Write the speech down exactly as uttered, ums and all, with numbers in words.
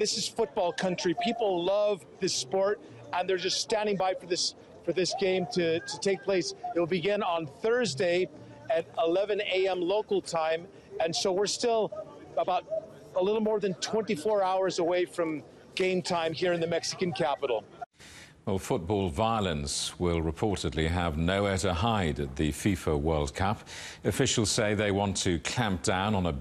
this is football country. People love this sport, and they're just standing by for this for this game to, to take place. It will begin on Thursday at eleven a m local time, and so we're still about a little more than twenty-four hours away from game time here in the Mexican capital. Well, football violence will reportedly have nowhere to hide at the FIFA World Cup. Officials say they want to clamp down on